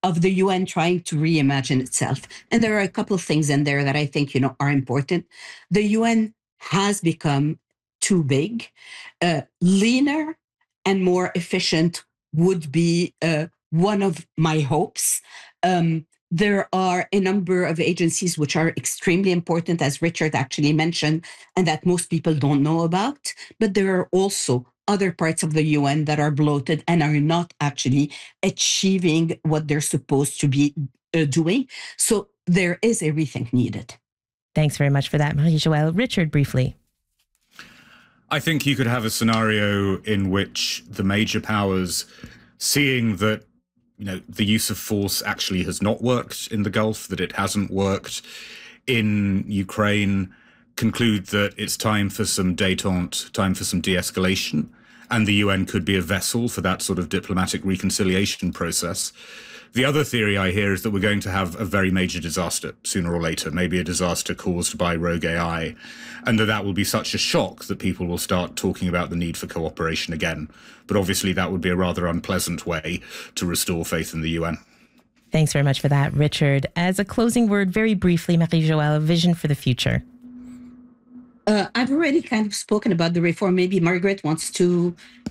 of the UN trying to reimagine itself. And there are a couple of things in there that I think, are important. The UN has become too big. Leaner and more efficient would be one of my hopes. There are a number of agencies which are extremely important, as Richard actually mentioned, and that most people don't know about. But there are also other parts of the UN that are bloated and are not actually achieving what they're supposed to be doing. So there is a rethink needed. Thanks very much for that, Marie-Joëlle. Richard, briefly. I think you could have a scenario in which the major powers, seeing that the use of force actually has not worked in the Gulf, that it hasn't worked in Ukraine, conclude that it's time for some détente, time for some de-escalation, and the UN could be a vessel for that sort of diplomatic reconciliation process. The other theory I hear is that we're going to have a very major disaster sooner or later, maybe a disaster caused by rogue AI, and that will be such a shock that people will start talking about the need for cooperation again. But obviously that would be a rather unpleasant way to restore faith in the UN. Thanks very much for that, Richard. As a closing word, very briefly, Marie-Joëlle, vision for the future. I've already kind of spoken about the reform. Maybe Margaret wants to...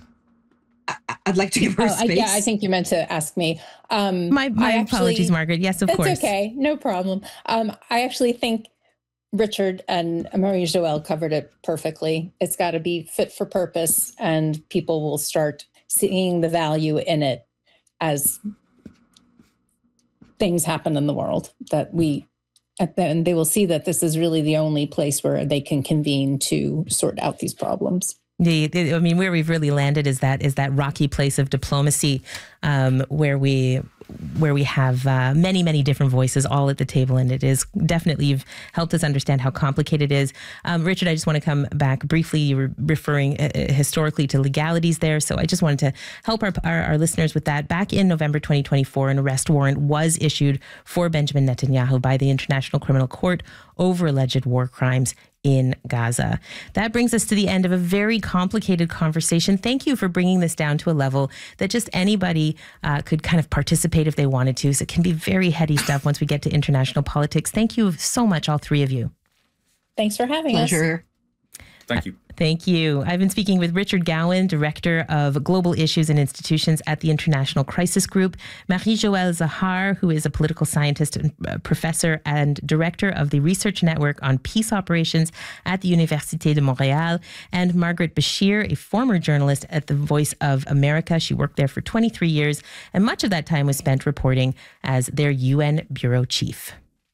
I'd like to give her space. Yeah, I think you meant to ask me. My apologies, Margaret. Yes, of course. That's okay. No problem. I actually think Richard and Marie-Joëlle covered it perfectly. It's got to be fit for purpose, and people will start seeing the value in it as things happen in the world, and they will see that this is really the only place where they can convene to sort out these problems. Where we've really landed is that rocky place of diplomacy, where we have many, many different voices all at the table. And it is definitely, you've helped us understand how complicated it is. Richard, I just want to come back briefly. You were referring historically to legalities there. So I just wanted to help our listeners with that. Back in November 2024, an arrest warrant was issued for Benjamin Netanyahu by the International Criminal Court over alleged war crimes in Gaza. That brings us to the end of a very complicated conversation. Thank you for bringing this down to a level that just anybody could kind of participate if they wanted to. So it can be very heady stuff once we get to international politics. Thank you so much, all three of you. Thanks for having us. Thank you. Thank you. I've been speaking with Richard Gowan, Director of Global Issues and Institutions at the International Crisis Group, Marie-Joëlle Zahar, who is a political scientist and professor and director of the Research Network on Peace Operations at the Université de Montréal, and Margaret Bashir, a former journalist at the Voice of America. She worked there for 23 years, and much of that time was spent reporting as their UN bureau chief.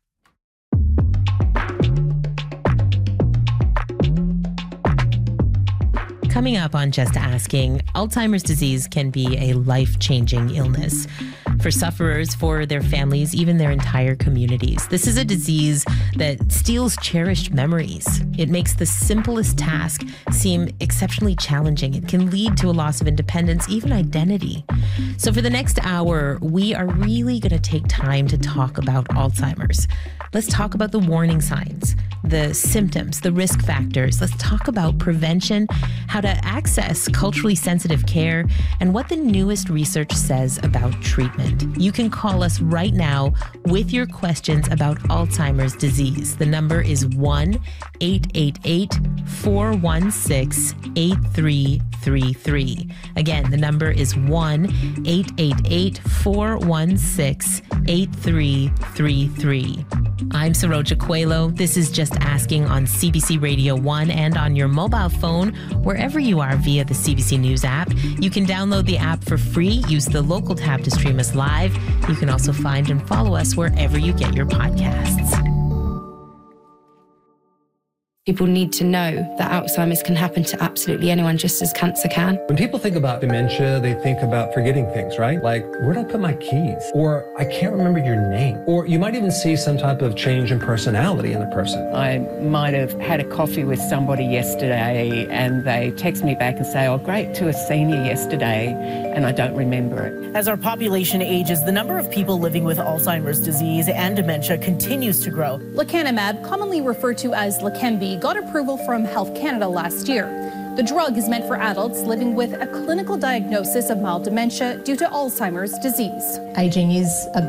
Coming up on Just Asking, Alzheimer's disease can be a life-changing illness for sufferers, for their families, even their entire communities. This is a disease that steals cherished memories. It makes the simplest task seem exceptionally challenging. It can lead to a loss of independence, even identity. So for the next hour, we are really going to take time to talk about Alzheimer's. Let's talk about the warning signs, the symptoms, the risk factors. Let's talk about prevention, how to access culturally sensitive care, and what the newest research says about treatment. You can call us right now with your questions about Alzheimer's disease. The number is 1-888-416-8333. Again, the number is 1-888-416-8333. I'm Saroja Coelho. This is Just Asking on CBC Radio 1 and on your mobile phone, wherever you are via the CBC News app. You can download the app for free. Use the local tab to stream us live. You can also find and follow us wherever you get your podcasts. People need to know that Alzheimer's can happen to absolutely anyone, just as cancer can. When people think about dementia, they think about forgetting things, right? Like, where did I put my keys? Or I can't remember your name. Or you might even see some type of change in personality in the person. I might have had a coffee with somebody yesterday and they text me back and say, oh, great to have seen you yesterday, and I don't remember it. As our population ages, the number of people living with Alzheimer's disease and dementia continues to grow. Lecanemab, commonly referred to as Leqembi, got approval from Health Canada last year. The drug is meant for adults living with a clinical diagnosis of mild dementia due to Alzheimer's disease. Aging is a